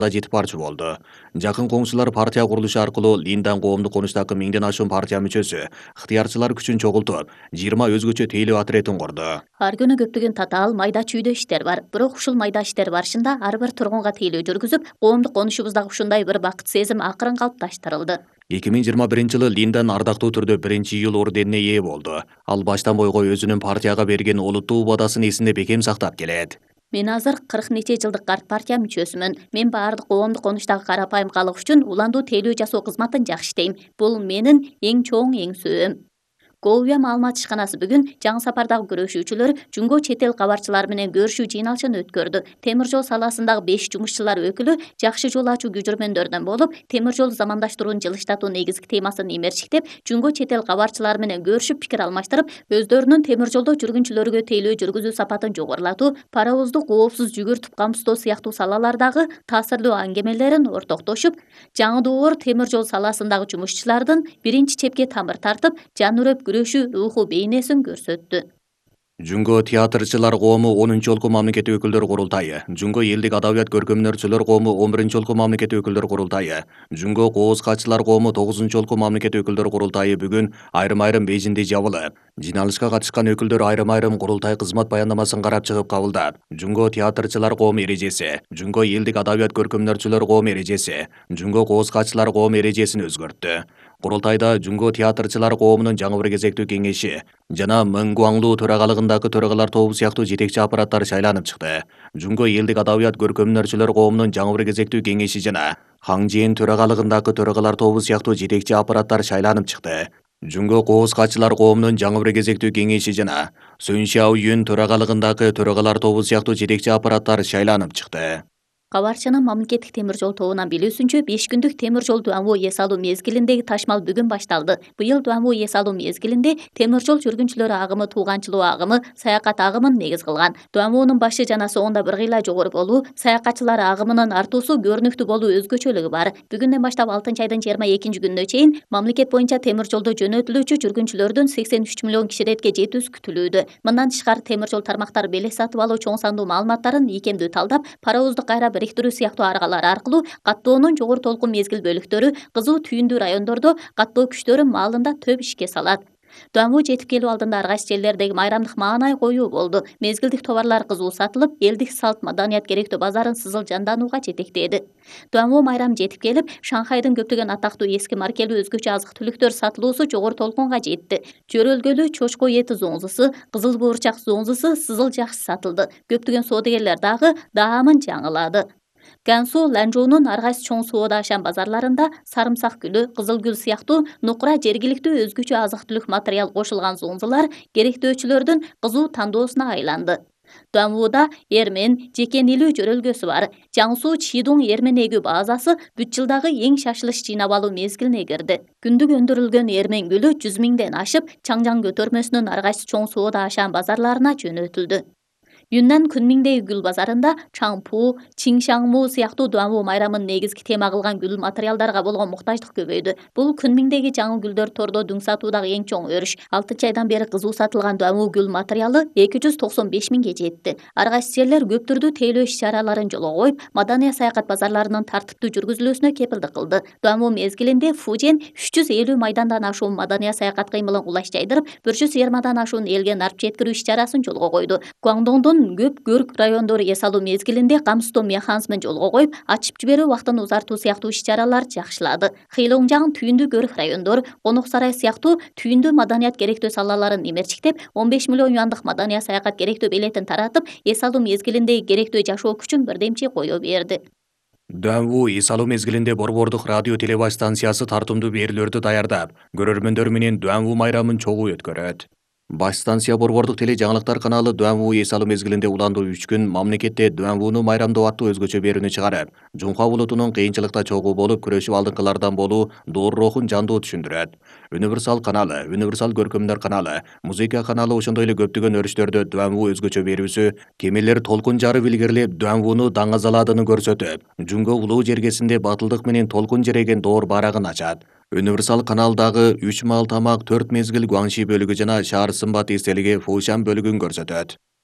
жетип барчу болду. Жакын коңшулар партия курулушу аркылуу Линдан коомдук конуштагы 1000ден ашуун партия мүчөсү ыктыярчылар күчүн чогултуп, 20 өзгөчө тейлөө отрядын курду. Ар күнү көптөгөн татаал майда чүйдө иштер бар. Бирок ушул майда иштер барышында ар бир тургунга тейлөө жүргүзүп, коомдук конушубуздагы ушундай бир бакыт сезим акырын калыпташтырылды. 2021-жылы Линдан ардактуу түрдө 1-июл орденине ээ болду. Ал баштан бойго өзүнүн партияга берген олуттуу убадасын эсинде бекем сактап келет. Мен азыр 40 нече жылдык карт партия мүчөсүмүн. Мен баардык коомдук конуштагы карапайым калык үчүн уландуу тейлөө жасоо кызматын жакшы иштейм. Бул менин эң чоң эңсөөм. Голубя маалымат ишканасы бүгүн жаңы сапардагы көрөшүүчүлөр Жүнгө чет эл кабарчылары менен көрүшүү жыйналышын өткөрдү. Темир жол саласындагы 5 жумушчулар өкүлү жакшы жол ачуу күжүрмөндөрүнөн болуп, темир жол замандаштыруунун жылыштатуу негизги темасын имерчиктеп, Жүнгө чет эл кабарчылары менен көрүшүп пикир алмаштырып, өздөрүнүн темир жолдо жүргүнчүлөргө тейлөө жүргүзүү сапатын жогорулатуу, паровоздук коопсуз жүгүртүп камсыздоо сыяктуу салалардагы таасирдүү аңгемелерин ортоктошуп, жаңы доор темир жол саласындагы жумушчулардын биринчи чепке тамыр тартып, жан үрөп күрөшүү руху бейнесин көрсөттү. Жүнгө театрчылар коому 10-жолку мамлекеттик өкүлдөр курултайы, Жүнгө элдик адабият көркөмдөрчүлөр коому 11-жолку мамлекеттик өкүлдөр курултайы, Жүнгө кооз-катчылар коому 9-жолку мамлекеттик өкүлдөр курултайы бүгүн айрым-айрым бейжинде жабылып, жыйналышка катышкан өкүлдөр айрым-айрым курултай кызмат баяндамасын карап чыгып кабылдап, Жүнгө театрчылар коому эрежеси, Жүнгө элдик адабият көркөмдөрчүлөр коому эрежеси, Жүнгө кооз-катчылар коому эрежесин өзгөрттү. Курултайда Жүнгө театрчылар коомунун жаңы бир кезектүү кеңеши жана Мын Гуаңлу төрагалыгындагы төрагалар тобу сыяктуу жетекчи аппараттар шайланып чыкты. Жүнгө элдик адабият көркөмдөрчүлөр коомунун жаңы бир кезектүү кеңеши жана Хаң Жиэн төрагалыгындагы төрагалар тобу сыяктуу жетекчи аппараттар шайланып чыкты. Жүнгө кооз-катчылар коомунун жаңы бир кезектүү кеңеши жана Сун Шао Юн төрагалыгындагы төрагалар тобу сыяктуу жетекчи аппараттар шайланып чыкты. Кабарчынын мамлекеттик темир жол тобунан билүүсүнчө 5 күндүк темир жол дуамбу эс алуу мезгилиндеги ташмал бүгүн башталды. Быйыл дуамбу эс алуу мезгилинде темир жол жүргүнчүлөрү агымы тууганчылоо агымы, саякат агымын негиз кылган. Дуамбунун башы жана соңунда бир кыйла жогору болуу, саякатчылар агымынын артуусу көрүнүктүү болуу өзгөчөлүгү бар. Бүгүндөн баштап 6-айдын 22-күнүнө чейин мамлекет боюнча темир жолдо жөнөтүлүүчү жүргүнчүлөрдүн 83 миллион киши иретке жетүүсү күтүлүүдө. Мындан тышкары темир жол тармактары белек сатып алуу чоң сандуу маалыматтарын ийкемдүү талдап, паровоздук кайра бириктирүү сыяктуу аргалар аркылуу каттоонун жогору толкун мезгил бөлүктөрү кызуу түйүндүү райондордо каттоо күчтөрү маалында төп ишке салат. Дуамбу жетип келүү алдында ар кайсы жерлердеги майрамдык маанай коюу болду. Мезгилдик товарлар кызуу сатылып, элдик салт маданият керектөө базарын сызыл жанданууга жетектеди. Дуамбу майрамы жетип келип, Шанхайдын көптөгөн атактуу эски маркелүү өзгөчө азык-түлүктөр сатылуусу жогору толкунга жетти. Жөрөлгөлүү чочко эти зоңзусу, кызыл буурчак зоңзусу, сызыл жакшы сатылды. Көптөгөн соодагерлер дагы даамын жаңылады. Гансу, Ланчжоунун ар кайсы чоң соода ашан базарларында сарымсак гүлү, кызыл гүл сыяктуу нукура жергиликтүү өзгөчө азык-түлүк материал кошулган зоңзулар керектөөчүлөрдүн кызуу тандоосуна айланды. Дуамбуда эрмен, жекен илүү жөрөлгөсү бар. Жаңсу Чидуң эрмен эгүү базасы бүт жылдагы эң шашылыш жыйнап алуу мезгилине кирди. Күндүк өндүрүлгөн эрмен гүлү 100 миңден ашып, Чаңжаң көтөрмөсүнүн ар кайсы чоң соода ашан базарларына жөнөтүлдү. Юннан Күнмиңдеги гүл базарында Чаңпу, Чиңшаңму сыяктуу дуамбу майрамын негизги тема кылган гүл материалдарга болгон муктаждык көбөйдү. Бул Күнмиңдеги жаңы гүлдөр тордо дүң сатуудагы эң чоң өрүш. 6-айдан бери кызуу сатылган дуамбу гүл материалы 295 миңге жетти. Ар кайсы жерлер көп түрдүү тейлөө иш-чараларын жолго коюп, маданий саякат базарларынын тартиптүү жүргүзүлүүсүнө кепилдик кылды. Дуамбу мезгилинде Фужен 350 майдандан ашуун маданий саякат кыймылын кулаш жайдырып, 120 ашуун элге нарп жеткирүү иш-чарасын жолго койду. Гуаңдоңдун көп көрк райондору эс алуу мезгилинде камсыздоо механизмин жолго коюп, ачып жиберүү убактын узартуу сыяктуу иш-чаралар жакшылады. Хилоңжаң түйүндүү көрк райондор, Конок сарай сыяктуу түйүндүү маданият керектөө салаларын имерчиктеп, 15 миллион юандык маданий саякат керектөө билетин таратып, эс алуу мезгилиндеги керектөө жашоо күчүн бирдемчи кое берди. Дуамбу эс алуу мезгилинде Борбордук радио телебаш станциясы тартымдуу берүүлөрдү даярдап, көрөрмөндөр менен Дуамбу майрамын чогуу өткөрөт. Баш станция Борбордук теле жаңылыктар каналы Дуамбу эс алуу мезгилинде уландуу 3 күн мамлекетте Дуамбуну майрамдоо аттуу өзгөчө берүүнү чыгарып, Жумха улутунун кыйынчылыкта чогуу болуп күрөшүп алдыңкылардан болуу доор рухун жандуу түшүндүрөт. Универсал каналы, Универсал көркөмдөр каналы, Музыка каналы ошондой эле көптөгөн өрүштөрдө Дуамбу өзгөчө берүүсү кемелер толкун жарып илгерилеп Дуамбуну даңазаладыны көрсөтүп, Жүнгө улуу жергесинде батылдык менен толкун жереген доор барагын ачат. Универсал каналдагы 3 маал тамак 4 мезгил Гуаңши бөлүгү жана шаар сымбат эстелиги Фушан бөлүгүн көрсөтөт.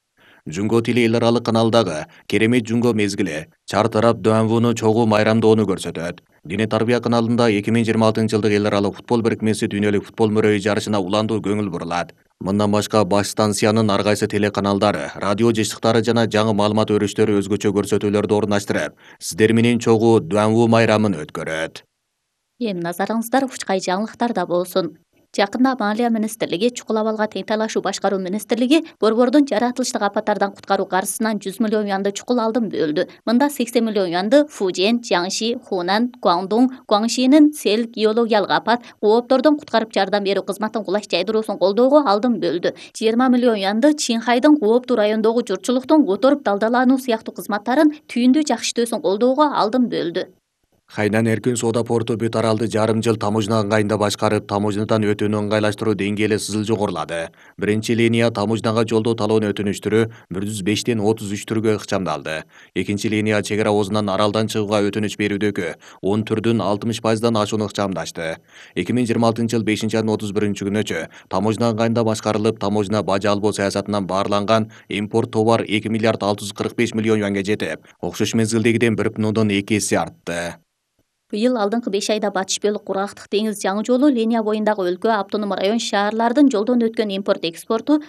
Жунго тили эл аралык каналдагы Керемет Жунго мезгили чартарап Дуанвуну чогуу майрамдоону көрсөтөт. Дине Тарбия каналында 2026-жылдык эл аралык футбол бирикмеси дүйнөлүк футбол мөрөйү жарышына уландуу көңүл бурулат. Мындан башка баш станциянын ар кайсы телеканалдары, радио жыштыктары жана жаңы маалымат өрүштөрү өзгөчө көрсөтүүлөрдү орундаштырып, сиздер менен чогуу Дуанву майрамын өткөрөт. Эми назарыңыздар учкай жаңылыктарда болсун. Жакында Маалия министрлиги, чукул абалга тең талашуу башкаруу министрлиги борбордун жаратылыштык апаттардан куткаруу каржысынан 100 миллион юанды чукул алдын бөлдү. Мында 80 миллион юанды Фужен, Жаңши, Хунан, Гуандун, Гуаңшинин сел, геологиялык апат, кооптордон куткарып жардам берүү кызматын кулаш жайдыруусун колдоого алдын бөлдү. 20 миллион юанды Чинхайдын кооптуу райондогу журтчулуктун которуп далдалануу сыяктуу кызматтарын түйүндүү жакшыртүүсүн колдоого алдын бөлдү. Хайнан эркин соода порту бүт аралды жарым жыл таможня ыңгайында башкарып, таможнядан өтүүнү ыңгайлаштыруу деңгээли сызыл жогорулады. Биринчи линия таможняга жолдоо талоонун өтүнүштөрү 105тен 33 түргө ыкчамдалды. Экинчи линия чек ара оозунан аралдан чыгууга өтүнүч берүүдөгү 10 түрдүн 60%дан ашууну ыкчамдашты. 2026-жыл 5 айдын 31-күнүчө таможня ыңгайында башкарылып, таможня бажы албоо саясатынан баарланган импорт товар 2 миллиард 645 миллион юанга жетип, окшош мезгилдегиден 1,2 эсе артты. Быйыл алдыңкы 5 айда Батыш Бөлүк кургактык деңиз жаңы жолу линия боюндагы өлкө, автоном район, шаарлардын жолдон өткөн импорт-экспорту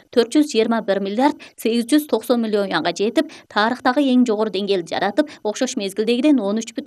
421 миллиард 890 миллион юанга жетип, тарыхтагы эң жогору деңгээлди жаратып, окшош мезгилдегиден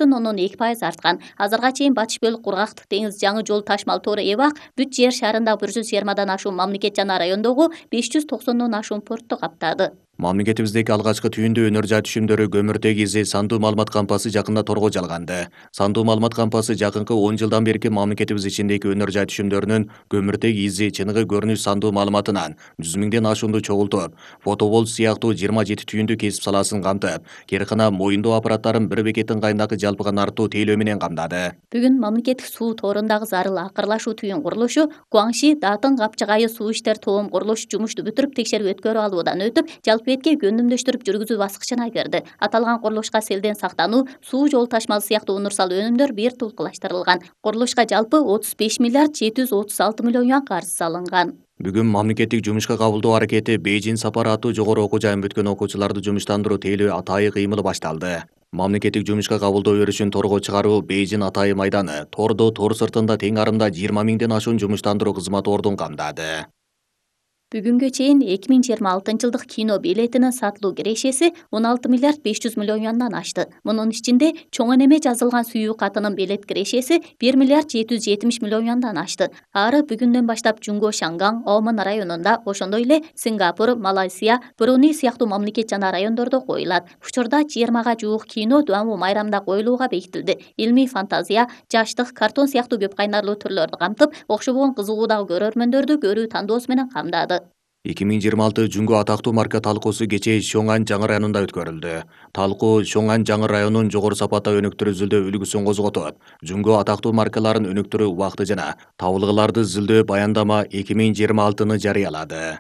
13,2% арткан. Азырга чейин Батыш Бөлүк кургактык деңиз жаңы жол ташмал тору эбак бүт жер шарындагы 120дан ашуун мамлекет жана райондогу 590дон ашуун портту каптады. Мамлекетибиздеги алгачкы түйүндүү өнөр жай түшүмдөрү көмүртек изи Сандуу маалымат кампасы жакында торго жалганды. Сандуу маалымат кампасы жакынкы 10 жылдан берки мамлекетибиз ичиндеги өнөр жай түшүмдөрүнүн көмүртек изи чыныгы көрүнүш сандуу маалыматынан 100 миңден ашуунду чогултуп, фотобол сыяктуу 27 түйүндүү кесип саласын камтып, Керкана моюндоо аппараттарын бир бекет ыңгайындагы жалпыга нарттуу тейлөө менен камдады. Бүгүн мамлекеттик суу торундагы зарыл акырлашуу түйүн курулушу, Гуаңши Датын Капчыгайы суу иштер тоом курулуш жумушту бүтүрүп текшерип өткөрүп алуудан өтүп, жалпы бетке көндүмдөштүрүп жүргүзүү баскычына кирди. Аталган курулушка селден сактануу, суу жол ташмалы сыяктуу унурсал өнүмдөр бир тулкулаштырылган. Курулушка жалпы 35 миллиард 736 миллион юан каржы салынган. Бүгүн мамлекеттик жумушка кабылдоо аракети Бейжин сапары аттуу жогору окуу жайын бүткөн окуучуларды жумуштандыруу тейлөө атайы кыймылы башталды. Мамлекеттик жумушка кабылдоо өрүшүн торго чыгаруу Бейжин атайы майданы тордо тор сыртында тең арымда 20 миңден ашуун жумуштандыруу кызматы ордун камдады. Бүгүнгө чейин 2026-жылдык кино билетинин сатылуу кирешеси 16 миллиард 500 миллион юандан ашты. Мунун ичинде чоң энеме жазылган сүйүү катынын билет кирешеси 1 миллиард 770 миллион юандан ашты. Ары бүгүндөн баштап Жунго, Шанган, Омон районунда, ошондой эле Сингапур, Малайзия, Бруней сыяктуу мамлекет жана райондордо коюлат. Учурда 20га жуук кино Дуанву майрамда коюлууга бекитилди. Илмий фантазия, жаштык, картон сыяктуу көп кайнарлуу түрлөрдү камтып, окшобогон кызыгуудагы көрөрмөндөрдү көрүү тандоосу менен камдады. 2026 Жунго атактуу марка талкуусу кечээ Шоңан жаңы районунда өткөрүлдү. Талкуу Шоңан жаңы районунун жогору сапатта өнүктүрүү изилдөө үлгүсүн козготот. Жунго атактуу маркаларын өнүктүрүү убакыты жана табылгыларды изилдөө баяндама 2026-ны жарыялады.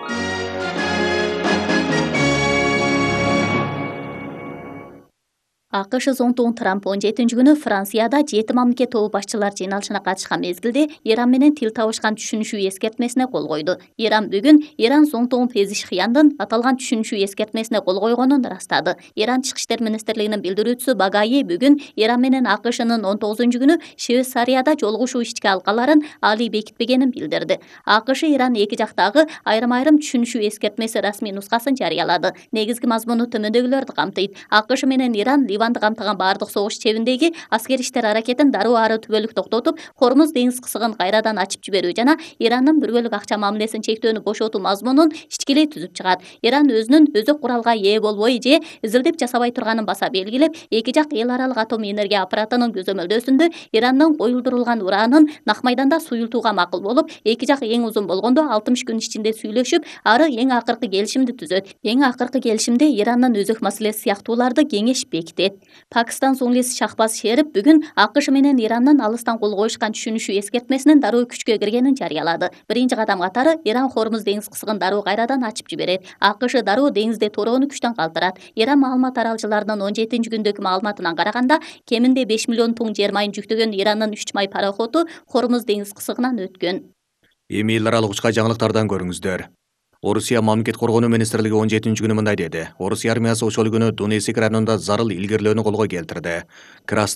АКШ зонтугун Трамп 17-күнү Францияда 7 мамлекет тобу башчылар жыйналышына катышкан мезгилде Иран менен тил табышкан түшүнүшүү эскертмесине кол койду. Иран бүгүн Иран зонтугун Пезишхияндын аталган түшүнүшүү эскертмесине кол койгонун ырастады. Иран Тышкы иштер министрлигинин билдирүүчүсү Багаи бүгүн Иран менен АКШнын 19-күнү Швейцарияда жолугушуу ички алкаларын алий бекитпегенин билдирди. АКШ Иран эки жактагы айрым түшүнүшүү эскертмеси расмий нускасын жарыялады. Негизги мазмуну төмөндөгүлөрдү камтыйт. АКШ менен Иран Ливанды камтыган баардык согуш чебиндеги аскер иштер аракетин дароо ары түбөлүк токтотуп, Хормуз деңиз кысыгын кайрадан ачып жиберүү жана Ирандын бир бөлүк акча мамилесин чектөөнү бошотуу мазмунун ичкилей түзүп чыгат. Иран өзүнүн өзөк куралга ээ болбой же изилдеп жасабай турганын баса белгилеп, эки жак эл аралык атом энергия аппаратынын көзөмөлдөөсүндө Ирандын коюлдурулган уранын Нак майданда суюлтууга макул болуп, эки жак эң узун болгондо 60 күн ичинде сүйлөшүп, ары эң акыркы келишимди түзөт. Эң акыркы келишимде Ирандын өзөк маселеси сыяктууларды кеңеш бекитет. Пакистан зуңлиси Шахбаз Шерип бүгүн АКШ менен Ирандын алыстан кол коюшкан түшүнүшүү эскертмесинин дароо күчкө киргенин жарыялады. Биринчи кадам катары Иран Хормуз деңиз кысыгын дароо кайрадан ачып жиберет. АКШ дароо деңизде тороону күчтөн калтырат. Иран маалымат аралчыларынын 17-күндөгү маалыматына караганда, кеминде 5 миллион тонн жер майын жүктөгөн Ирандын 3 май пароходу Хормуз деңиз кысыгынан өткөн. Эми эл аралык учкай жаңылыктардан көрүңүздөр. Орусия мамлекет коргонуу министрлиги 17-күнү мындай деди. Орусия армиясы ошол күнү Донецк районунда зарыл илгирлөөнү колго келтирди. Красный